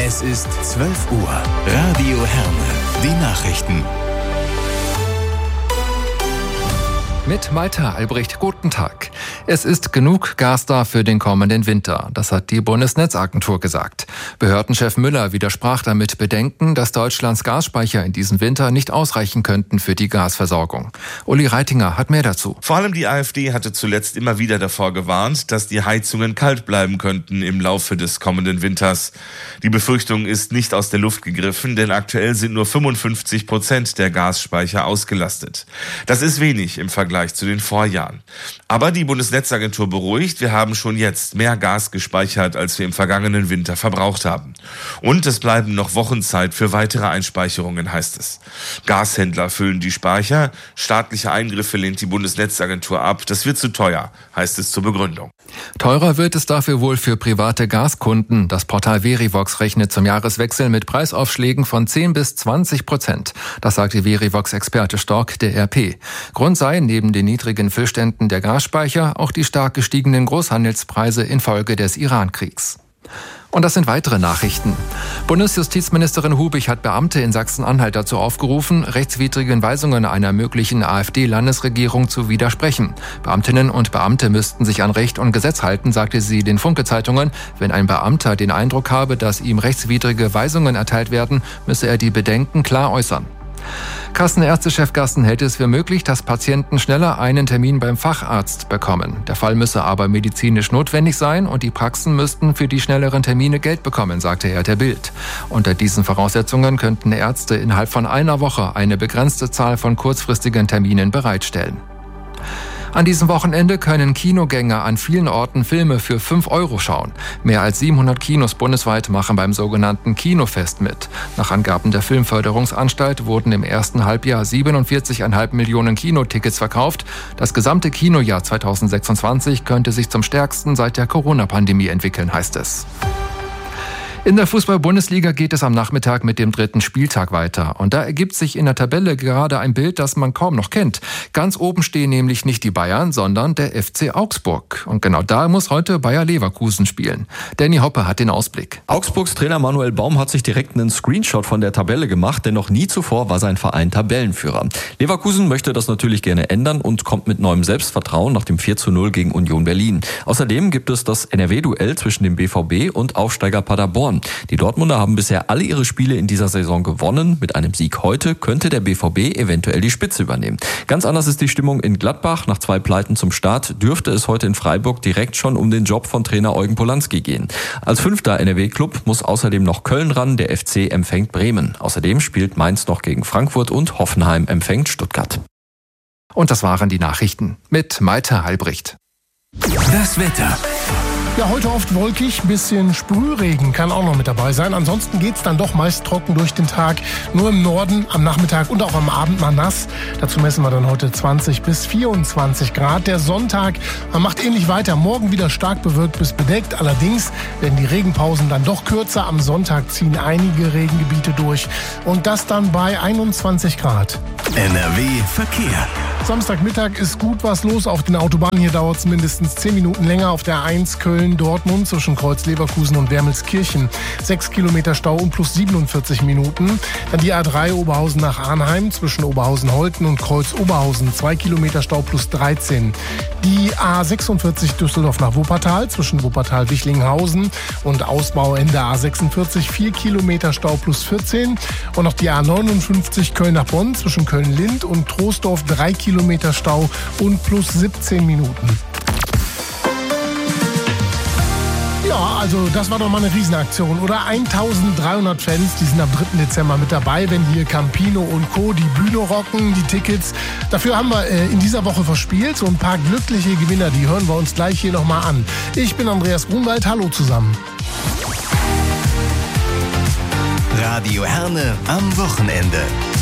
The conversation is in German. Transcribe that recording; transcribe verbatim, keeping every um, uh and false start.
Es ist zwölf Uhr. Radio Herne. Die Nachrichten. Mit Malte Albrecht, guten Tag. Es ist genug Gas da für den kommenden Winter. Das hat die Bundesnetzagentur gesagt. Behördenchef Müller widersprach damit Bedenken, dass Deutschlands Gasspeicher in diesem Winter nicht ausreichen könnten für die Gasversorgung. Uli Reitinger hat mehr dazu. Vor allem die AfD hatte zuletzt immer wieder davor gewarnt, dass die Heizungen kalt bleiben könnten im Laufe des kommenden Winters. Die Befürchtung ist nicht aus der Luft gegriffen, denn aktuell sind nur fünfundfünfzig Prozent der Gasspeicher ausgelastet. Das ist wenig im Vergleich zu den Vorjahren. Aber die Bundesnetzagentur beruhigt, wir haben schon jetzt mehr Gas gespeichert, als wir im vergangenen Winter verbraucht haben. Und es bleiben noch Wochen Zeit für weitere Einspeicherungen, heißt es. Gashändler füllen die Speicher, staatliche Eingriffe lehnt die Bundesnetzagentur ab. Das wird zu teuer, heißt es zur Begründung. Teurer wird es dafür wohl für private Gaskunden. Das Portal Verivox rechnet zum Jahreswechsel mit Preisaufschlägen von zehn bis zwanzig Prozent. Das sagte Verivox-Experte Stork der R P. Grund sei neben den niedrigen Füllständen der Gasspeicher auch die stark gestiegenen Großhandelspreise infolge des Iran-Kriegs. Und das sind weitere Nachrichten. Bundesjustizministerin Hubig hat Beamte in Sachsen-Anhalt dazu aufgerufen, rechtswidrigen Weisungen einer möglichen AfD-Landesregierung zu widersprechen. Beamtinnen und Beamte müssten sich an Recht und Gesetz halten, sagte sie den Funke-Zeitungen. Wenn ein Beamter den Eindruck habe, dass ihm rechtswidrige Weisungen erteilt werden, müsse er die Bedenken klar äußern. Kassenärztechef Gassen hält es für möglich, dass Patienten schneller einen Termin beim Facharzt bekommen. Der Fall müsse aber medizinisch notwendig sein und die Praxen müssten für die schnelleren Termine Geld bekommen, sagte er der Bild. Unter diesen Voraussetzungen könnten Ärzte innerhalb von einer Woche eine begrenzte Zahl von kurzfristigen Terminen bereitstellen. An diesem Wochenende können Kinogänger an vielen Orten Filme für fünf Euro schauen. Mehr als siebenhundert Kinos bundesweit machen beim sogenannten Kinofest mit. Nach Angaben der Filmförderungsanstalt wurden im ersten Halbjahr siebenundvierzig Komma fünf Millionen Kinotickets verkauft. Das gesamte Kinojahr zweitausendsechsundzwanzig könnte sich zum stärksten seit der Corona-Pandemie entwickeln, heißt es. In der Fußball-Bundesliga geht es am Nachmittag mit dem dritten Spieltag weiter. Und da ergibt sich in der Tabelle gerade ein Bild, das man kaum noch kennt. Ganz oben stehen nämlich nicht die Bayern, sondern der F C Augsburg. Und genau da muss heute Bayer Leverkusen spielen. Danny Hoppe hat den Ausblick. Augsburgs Trainer Manuel Baum hat sich direkt einen Screenshot von der Tabelle gemacht, denn noch nie zuvor war sein Verein Tabellenführer. Leverkusen möchte das natürlich gerne ändern und kommt mit neuem Selbstvertrauen nach dem vier zu null gegen Union Berlin. Außerdem gibt es das N R W-Duell zwischen dem B V B und Aufsteiger Paderborn. Die Dortmunder haben bisher alle ihre Spiele in dieser Saison gewonnen. Mit einem Sieg heute könnte der B V B eventuell die Spitze übernehmen. Ganz anders ist die Stimmung in Gladbach. Nach zwei Pleiten zum Start dürfte es heute in Freiburg direkt schon um den Job von Trainer Eugen Polanski gehen. Als fünfter N R W-Club muss außerdem noch Köln ran. Der F C empfängt Bremen. Außerdem spielt Mainz noch gegen Frankfurt und Hoffenheim empfängt Stuttgart. Und das waren die Nachrichten mit Malte Albrecht. Das Wetter. Ja, heute oft wolkig, bisschen Sprühregen kann auch noch mit dabei sein. Ansonsten geht's dann doch meist trocken durch den Tag. Nur im Norden am Nachmittag und auch am Abend mal nass. Dazu messen wir dann heute zwanzig bis vierundzwanzig Grad. Der Sonntag, man macht ähnlich weiter. Morgen wieder stark bewölkt bis bedeckt. Allerdings werden die Regenpausen dann doch kürzer. Am Sonntag ziehen einige Regengebiete durch. Und das dann bei einundzwanzig Grad. N R W Verkehr. Samstagmittag ist gut was los. Auf den Autobahnen hier dauert es mindestens zehn Minuten länger. Auf der eins Köln-Dortmund zwischen Kreuz Leverkusen und Wermelskirchen. sechs Kilometer Stau und plus siebenundvierzig Minuten. Dann die A drei Oberhausen nach Arnheim zwischen Oberhausen-Holten und Kreuz Oberhausen. zwei Kilometer Stau plus dreizehn. Die A sechsundvierzig Düsseldorf nach Wuppertal zwischen Wuppertal-Wichlinghausen und Ausbauende A sechsundvierzig. vier Kilometer Stau plus vierzehn. Und noch die A neunundfünfzig Köln nach Bonn zwischen Köln-Lind und Troisdorf. drei Kilometer Stau und plus siebzehn Minuten. Ja, also das war doch mal eine Riesenaktion, oder? eintausenddreihundert Fans, die sind am dritten Dezember mit dabei, wenn hier Campino und Co. die Bühne rocken, die Tickets. Dafür haben wir äh, in dieser Woche verspielt. So ein paar glückliche Gewinner, die hören wir uns gleich hier nochmal an. Ich bin Andreas Grunwald, hallo zusammen. Radio Herne am Wochenende.